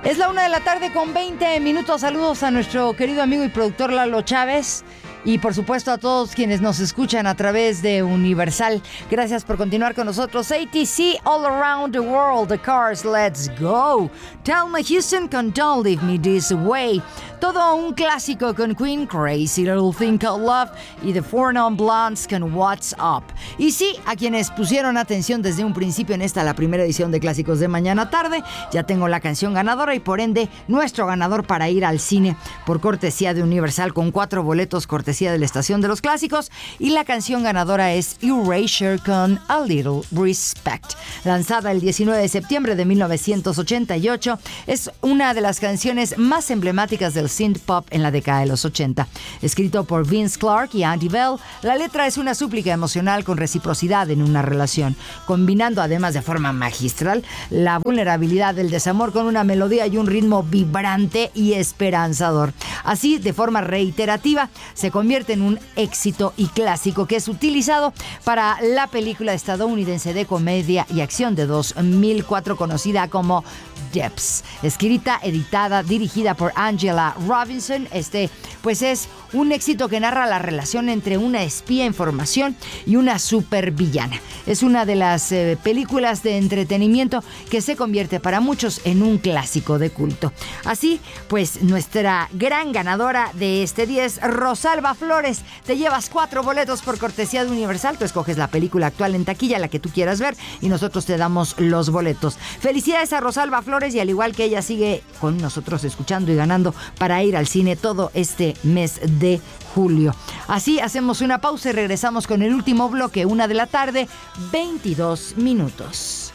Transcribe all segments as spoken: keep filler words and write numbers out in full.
Es la una de la tarde con veinte minutos. Saludos a nuestro querido amigo y productor Lalo Chávez. Y por supuesto a todos quienes nos escuchan a través de Universal. Gracias por continuar con nosotros. A T C, All Around the World, The Cars, Let's Go. Thelma Houston con Don't Leave Me This Way. Todo un clásico con Queen, Crazy Little Thing Called Love. Y The Four Non Blondes con What's Up. Y sí, a quienes pusieron atención desde un principio en esta, la primera edición de Clásicos de Mañana Tarde, ya tengo la canción ganadora y por ende nuestro ganador para ir al cine por cortesía de Universal con cuatro boletos cortesía de la Estación de los Clásicos, y la canción ganadora es Erasure con A Little Respect. Lanzada el diecinueve de septiembre de mil novecientos ochenta y ocho, es una de las canciones más emblemáticas del synth pop en la década de los ochenta. Escrito por Vince Clarke y Andy Bell, la letra es una súplica emocional con reciprocidad en una relación, combinando además de forma magistral la vulnerabilidad del desamor con una melodía y un ritmo vibrante y esperanzador. Así, de forma reiterativa, se convierte en un éxito y clásico que es utilizado para la película estadounidense de comedia y acción de dos mil cuatro conocida como Debs, escrita, editada, dirigida por Angela Robinson. Este, pues es un éxito que narra la relación entre una espía en formación y una supervillana. Es una de las eh, películas de entretenimiento que se convierte para muchos en un clásico de culto. Así, pues nuestra gran ganadora de este día es Rosalba Flores. Te llevas cuatro boletos por cortesía de Universal. Tú escoges la película actual en taquilla, la que tú quieras ver, y nosotros te damos los boletos. Felicidades a Rosalba Flores, y al igual que ella sigue con nosotros escuchando y ganando para ir al cine todo este mes de julio. Así hacemos una pausa y regresamos con el último bloque, una de la tarde, veintidós minutos.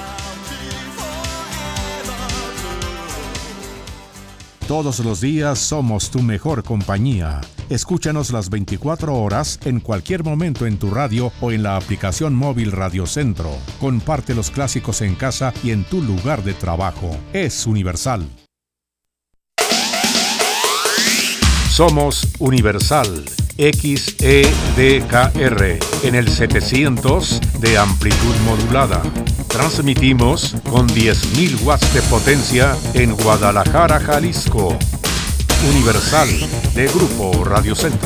Todos los días somos tu mejor compañía. Escúchanos las veinticuatro horas en cualquier momento en tu radio o en la aplicación móvil Radio Centro. Comparte los clásicos en casa y en tu lugar de trabajo. Es Universal. Somos Universal X E D K R en el setecientos de amplitud modulada. Transmitimos con diez mil watts de potencia en Guadalajara, Jalisco. Universal, de Grupo Radio Centro.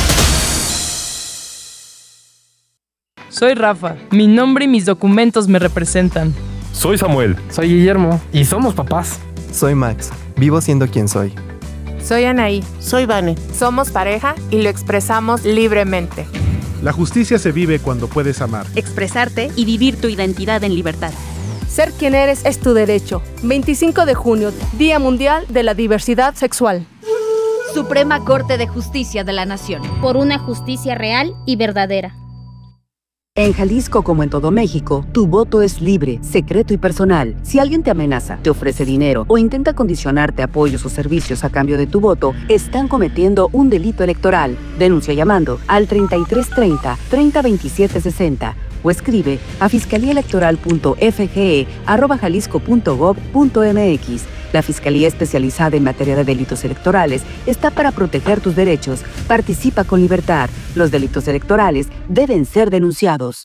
Soy Rafa. Mi nombre y mis documentos me representan. Soy Samuel. Soy Guillermo. Y somos papás. Soy Max. Vivo siendo quien soy. Soy Anaí. Soy Vane. Somos pareja y lo expresamos libremente. La justicia se vive cuando puedes amar, expresarte y vivir tu identidad en libertad. Ser quien eres es tu derecho. veinticinco de junio, Día Mundial de la Diversidad Sexual. Suprema Corte de Justicia de la Nación. Por una justicia real y verdadera. En Jalisco, como en todo México, tu voto es libre, secreto y personal. Si alguien te amenaza, te ofrece dinero o intenta condicionarte apoyos o servicios a cambio de tu voto, están cometiendo un delito electoral. Denuncia llamando al treinta y tres treinta, treinta veintisiete sesenta o escribe a fiscalíaelectoral punto f g e arroba jalisco punto gob punto m x. La Fiscalía Especializada en Materia de Delitos Electorales está para proteger tus derechos. Participa con libertad. Los delitos electorales deben ser denunciados.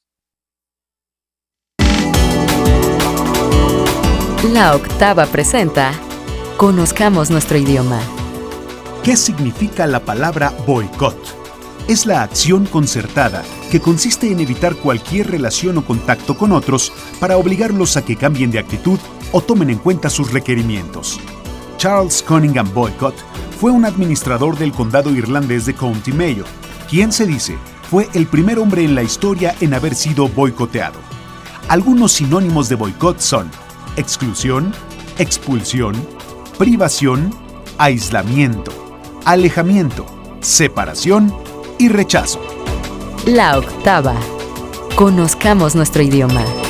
La Octava presenta Conozcamos nuestro idioma. ¿Qué significa la palabra boicot? Es la acción concertada que consiste en evitar cualquier relación o contacto con otros para obligarlos a que cambien de actitud o tomen en cuenta sus requerimientos. Charles Cunningham Boycott fue un administrador del condado irlandés de County Mayo, quien se dice fue el primer hombre en la historia en haber sido boicoteado. Algunos sinónimos de boicot son exclusión, expulsión, privación, aislamiento, alejamiento, separación y rechazo. La Octava. Conozcamos nuestro idioma.